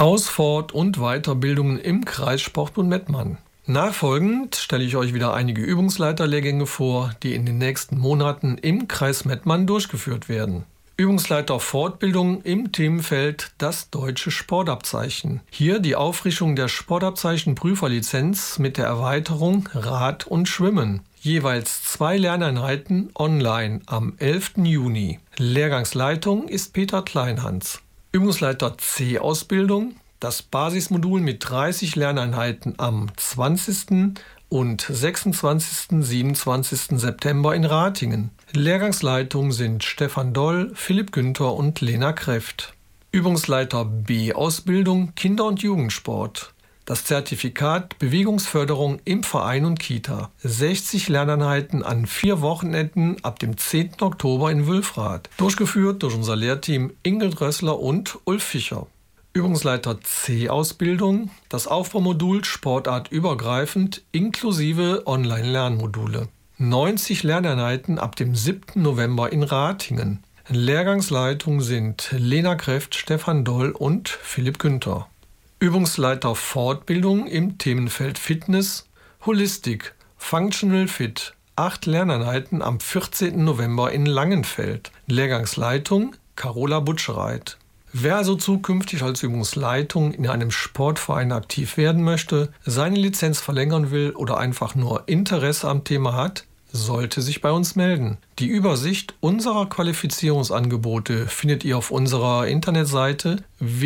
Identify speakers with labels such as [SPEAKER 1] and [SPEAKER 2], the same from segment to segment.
[SPEAKER 1] Aus Fort- und Weiterbildungen im Kreissportbund Mettmann. Nachfolgend stelle ich euch wieder einige Übungsleiterlehrgänge vor, die in den nächsten Monaten im Kreis Mettmann durchgeführt werden. Übungsleiter Fortbildung im Themenfeld das deutsche Sportabzeichen. Hier die Auffrischung der Sportabzeichenprüferlizenz mit der Erweiterung Rad und Schwimmen. Jeweils 2 Lerneinheiten online am 11. Juni. Lehrgangsleitung ist Peter Kleinhans. Übungsleiter C-Ausbildung, das Basismodul mit 30 Lerneinheiten am 20. und 26. 27. September in Ratingen. Lehrgangsleitung sind Stefan Doll, Philipp Günther und Lena Kreft. Übungsleiter B-Ausbildung Kinder- und Jugendsport. Das Zertifikat Bewegungsförderung im Verein und Kita. 60 Lerneinheiten an 4 Wochenenden ab dem 10. Oktober in Wülfrath. Durchgeführt durch unser Lehrteam Ingrid Rössler und Ulf Fischer. Übungsleiter C-Ausbildung, das Aufbaumodul sportartübergreifend inklusive Online-Lernmodule. 90 Lerneinheiten ab dem 7. November in Ratingen. Lehrgangsleitung sind Lena Kreft, Stefan Doll und Philipp Günther. Übungsleiter Fortbildung im Themenfeld Fitness, Holistik, Functional Fit. 8 Lerneinheiten am 14. November in Langenfeld. Lehrgangsleitung Carola Butschreit. Wer also zukünftig als Übungsleitung in einem Sportverein aktiv werden möchte, seine Lizenz verlängern will oder einfach nur Interesse am Thema hat, sollte sich bei uns melden. Die Übersicht unserer Qualifizierungsangebote findet ihr auf unserer Internetseite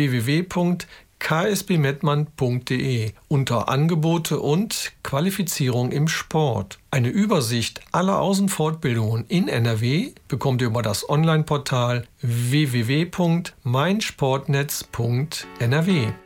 [SPEAKER 1] www.ksbmettmann.de unter Angebote und Qualifizierung im Sport. Eine Übersicht aller Außenfortbildungen in NRW bekommt ihr über das Onlineportal www.meinsportnetz.nrw.